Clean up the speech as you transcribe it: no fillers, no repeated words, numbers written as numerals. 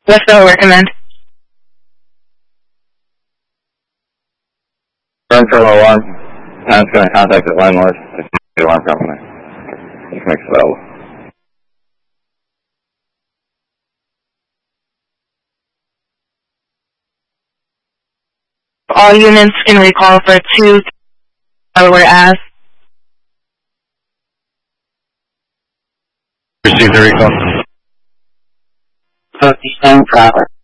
What's the recommend? Furniture alarm. I'm just going to contact the landlord. The alarm company. Just makes it available. All units can recall for 2 or ask. Receive the recall. 57 proper.